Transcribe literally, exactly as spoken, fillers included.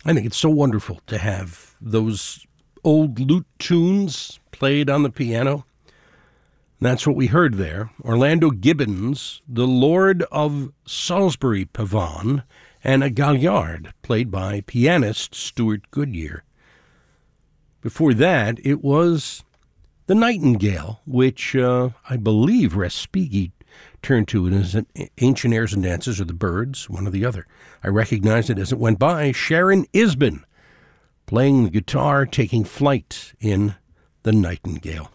I think it's so wonderful to have those old lute tunes played on the piano. That's what we heard there. Orlando Gibbons, the Lord of Salisbury Pavane, and a Galliard, played by pianist Stuart Goodyear. Before that, it was The Nightingale, which uh, I believe Respighi turned to it as an Ancient Airs and Dances, or The Birds, one or the other. I recognized it as it went by. Sharon Isbin, playing the guitar, taking flight in The Nightingale.